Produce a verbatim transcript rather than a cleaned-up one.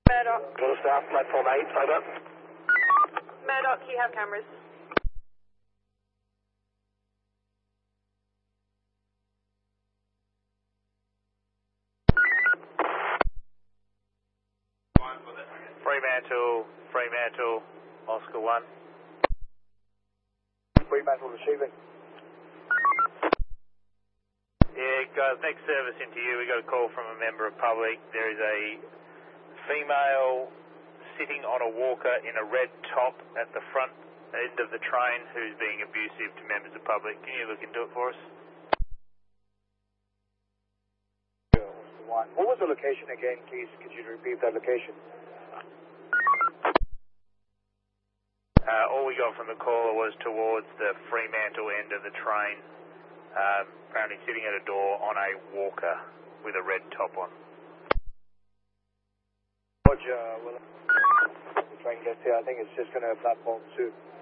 Murdoch. Got a staff, platform eight, over. Murdoch, you have cameras. Fremantle, Fremantle, Oscar one. Fremantle receiving. Yeah, guys, next service into you. We got a call from a member of public. There is a female sitting on a walker in a red top at the front end of the train who's being abusive to members of public. Can you look into it for us? What was the location again, please? Could you repeat that location? Uh, all we got from the caller was towards the Fremantle end of the train, um, apparently sitting at a door on a walker with a red top on. Roger, well, the train gets here. I think it's just going to platform two.